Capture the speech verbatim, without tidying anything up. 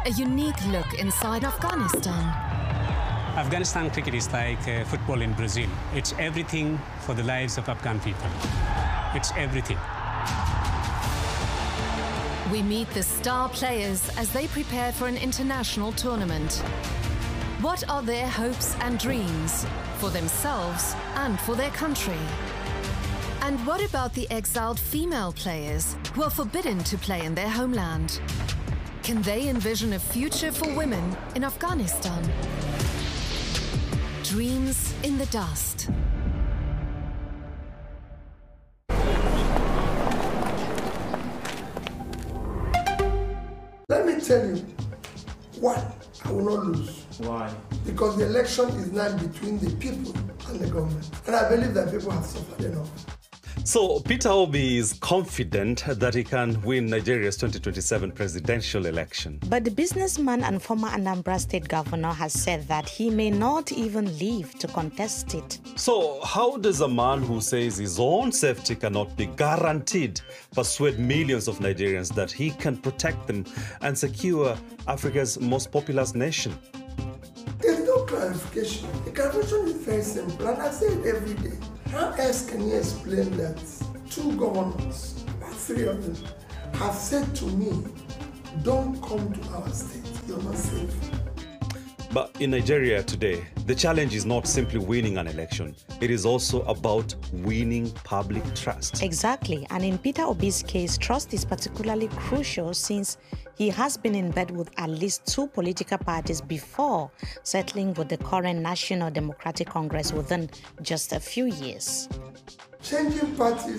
A unique look inside Afghanistan. Afghanistan cricket is like uh, football in Brazil. It's everything for the lives of Afghan people. It's everything. We meet the star players as they prepare for an international tournament. What are their hopes and dreams for themselves and for their country? And what about the exiled female players who are forbidden to play in their homeland? Can they envision a future for women in Afghanistan? Dreams in the dust. Let me tell you, one, I will not lose. Why? Because the election is now between the people and the government. And I believe that people have suffered enough. So Peter Obi is confident that he can win Nigeria's twenty twenty-seven presidential election. But the businessman and former Anambra State governor has said that he may not even live to contest it. So how does a man who says his own safety cannot be guaranteed persuade millions of Nigerians that he can protect them and secure Africa's most populous nation? There's no clarification. The clarification is very simple, and I say it every day. How else can you explain that two governors, about three of them, have said to me, don't come to our state, you're not safe. But in Nigeria today, the challenge is not simply winning an election. It is also about winning public trust. Exactly. And in Peter Obi's case, trust is particularly crucial since he has been in bed with at least two political parties before settling with the current National Democratic Congress within just a few years. Changing parties